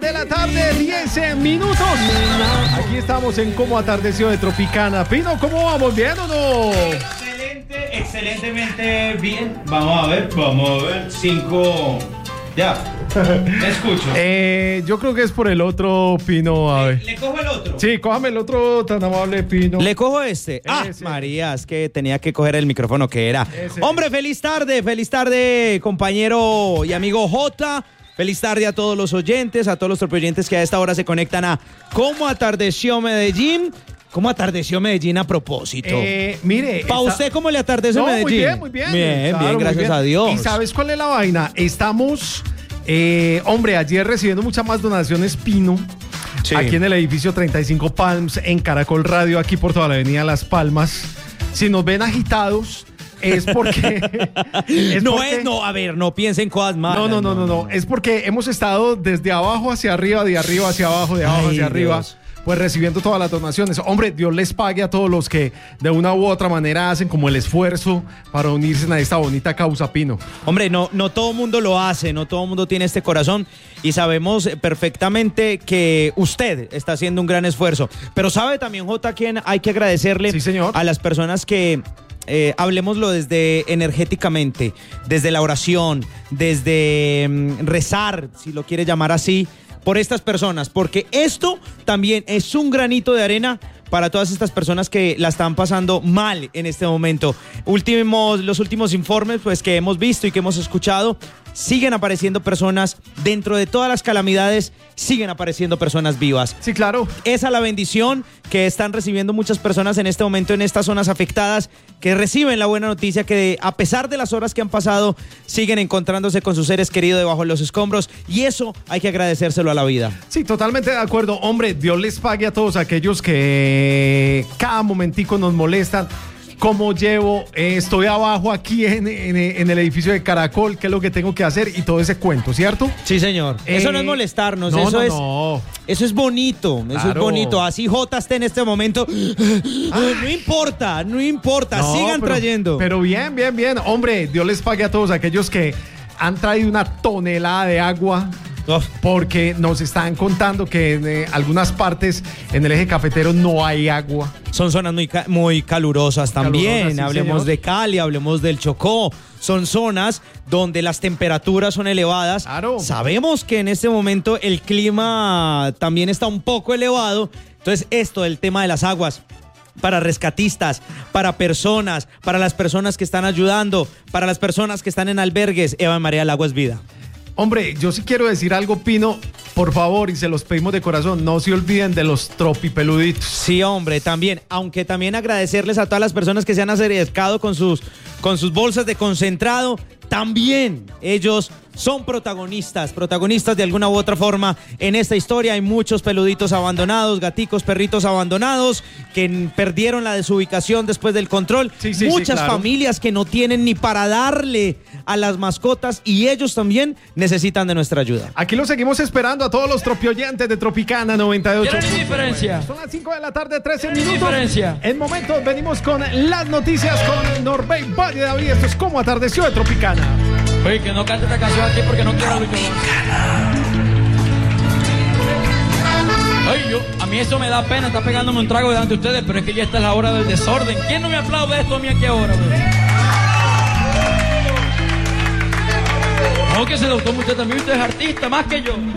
de la tarde, 10 minutos. Aquí estamos en Cómo Atardeció de Tropicana. Pino, ¿cómo vamos? ¿Bien o no? Excelentemente bien. Vamos a ver. 5. Ya. Te escucho. Yo creo que es por el otro, Pino. A ver. ¿Le cojo el otro? Sí, cójame el otro tan amable, Pino. Le cojo este. Ese. María, es que tenía que coger el micrófono que era. Ese. Hombre, feliz tarde, compañero y amigo Jota. Feliz tarde a todos los oyentes, a todos los oyentes que a esta hora se conectan a Cómo Atardeció Medellín. ¿Cómo atardeció Medellín a propósito? Mire. ¿Para usted cómo le atardece Medellín? Muy bien. Bien, Claro, muy gracias bien. a Dios. ¿Y sabes cuál es la vaina? Estamos, hombre, ayer recibiendo muchas más donaciones, Pino. Sí. Aquí en el edificio 35 Palms, en Caracol Radio, aquí por toda la avenida Las Palmas. Si nos ven agitados, es porque... no piensen cosas malas. No. Es porque hemos estado desde abajo hacia arriba, de arriba hacia abajo, de abajo hacia arriba. Dios. Pues recibiendo todas las donaciones. Hombre, Dios les pague a todos los que de una u otra manera hacen como el esfuerzo para unirse a esta bonita causa, Pino. Hombre, no todo mundo lo hace, no todo mundo tiene este corazón y sabemos perfectamente que usted está haciendo un gran esfuerzo. Pero sabe también, Jota, a quien hay que agradecerle. Sí, señor. A las personas que... hablemoslo desde energéticamente, desde la oración, desde rezar, si lo quiere llamar así, por estas personas, porque esto también es un granito de arena para todas estas personas que la están pasando mal en este momento. Los últimos informes pues, que hemos visto y que hemos escuchado, siguen apareciendo personas, dentro de todas las calamidades, siguen apareciendo personas vivas. Sí, claro. Esa es la bendición que están recibiendo muchas personas en este momento en estas zonas afectadas, que reciben la buena noticia que a pesar de las horas que han pasado, siguen encontrándose con sus seres queridos debajo de los escombros, y eso hay que agradecérselo a la vida. Sí, totalmente de acuerdo. Hombre, Dios les pague a todos aquellos que cada momentico nos molestan. ¿Cómo llevo? Estoy abajo aquí en el edificio de Caracol, ¿qué es lo que tengo que hacer? Y todo ese cuento, ¿cierto? Sí, señor. Eso no es molestarnos, no. Eso es bonito, Claro. eso es bonito. Así Jota esté en este momento. No importa, No, sigan trayendo. Pero bien. Hombre, Dios les pague a todos aquellos que han traído una tonelada de agua. Porque nos están contando que en algunas partes en el eje cafetero no hay agua. Son zonas muy calurosas también. Calurosas, sí, hablemos señor. de Cali, hablemos del Chocó. Son zonas donde las temperaturas son elevadas. Claro. Sabemos que en este momento el clima también está un poco elevado. Entonces, esto del tema de las aguas, para rescatistas, para personas, para las personas que están ayudando, para las personas que están en albergues, Eva María, el agua es vida. Hombre, yo sí quiero decir algo, Pino, por favor, y se los pedimos de corazón, no se olviden de los tropipeluditos. Sí, hombre, también, aunque también agradecerles a todas las personas que se han acercado con sus bolsas de concentrado, también ellos son protagonistas de alguna u otra forma en esta historia. Hay muchos peluditos abandonados, gaticos, perritos abandonados que perdieron la desubicación después del control. Sí, Muchas claro. familias que no tienen ni para darle a las mascotas y ellos también necesitan de nuestra ayuda. Aquí los seguimos esperando a todos los tropioyentes de Tropicana 98. ¿Qué diferencia? Son las 5 de la tarde, 13 ¿Qué minutos. diferencia? En momentos venimos con las noticias con Norbey Valle David. Esto es Cómo Atardeció de Tropicana. Oye, que no cante esta canción aquí porque no quiero a Lucho. Oye, a mí eso me da pena, está pegándome un trago delante de ustedes, pero es que ya esta es la hora del desorden. ¿Quién no me aplaude esto a mí aquí ahora, bro? No, que se lo tome usted también, usted es artista, más que yo.